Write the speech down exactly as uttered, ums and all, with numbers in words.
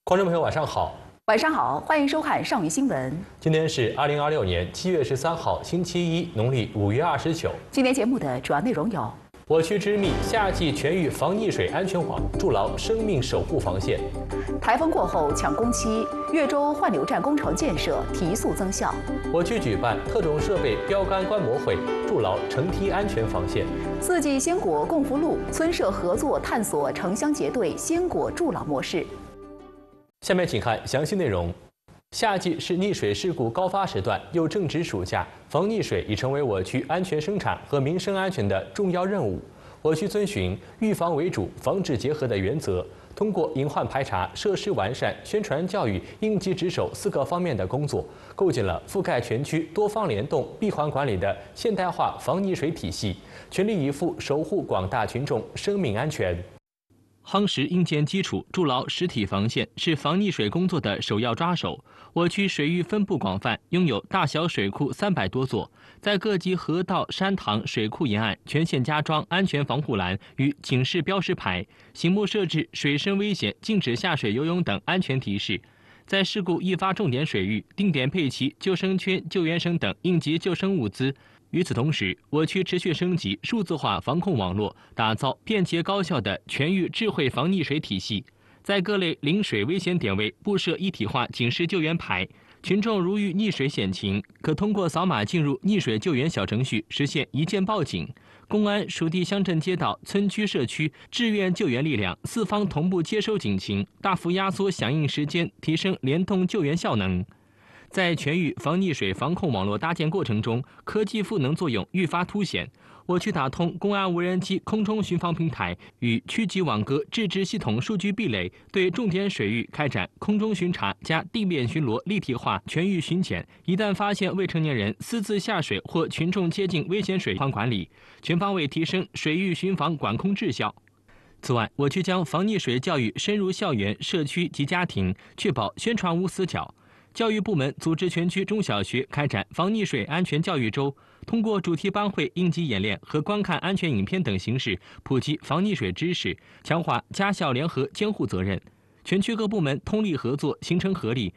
观众朋友，晚上好。 晚上好，欢迎收看上虞新闻。 今天是二零二六年七月十三号，星期一，农历五月二十九。 今天节目的主要内容有： 我区之密夏季全域防溺水安全网，筑牢生命守护防线； 台风过后抢工期，越州换流站工程建设提速增效； 我区举办特种设备标杆观摩会，筑牢城梯安全防线； 四季鲜果共福路村社合作探索城乡结对鲜果筑牢模式。 下面请看详细内容。夏季是溺水事故高发时段，又正值暑假，防溺水已成为我区安全生产和民生安全的重要任务。我区遵循预防为主、防治结合的原则，通过隐患排查、设施完善、宣传教育、应急值守四个方面的工作，构建了覆盖全区、多方联动、闭环管理的现代化防溺水体系，全力以赴守护广大群众生命安全。夯实硬件基础，筑牢实体防线，是防溺水工作的首要抓手。我区水域分布广泛，拥有大小水库三百多座，在各级河道、山塘、水库沿岸全线加装安全防护栏与警示标识牌，醒目设置水深危险、禁止下水游泳等安全提示。在事故易发重点水域，定点配齐救生圈、救援绳等应急救生物资。与此同时，我区持续升级数字化防控网络，打造便捷高效的全域智慧防溺水体系。在各类临水危险点位布设一体化警示救援牌，群众如遇溺水险情，可通过扫码进入溺水救援小程序实现一键报警。公安、属地乡镇街道、村区社区、志愿救援力量四方同步接收警情，大幅压缩响应时间，提升联动救援效能。在全域防溺水防控网络搭建过程中，科技赋能作用愈发凸显。我区打通公安无人机空中巡防平台与区级网格自治系统数据壁垒，对重点水域开展空中巡查加地面巡逻立体化全域巡检。一旦发现未成年人私自下水或群众接近危险水况管理，全方位提升水域巡防管控质效。此外，我区将防溺水教育深入校园、社区及家庭，确保宣传无死角。教育部门组织全区中小学开展防溺水安全教育周，通过主题班会、应急演练和观看安全影片等形式，普及防溺水知识，强化家校联合监护责任。全区各部门通力合作，形成合力，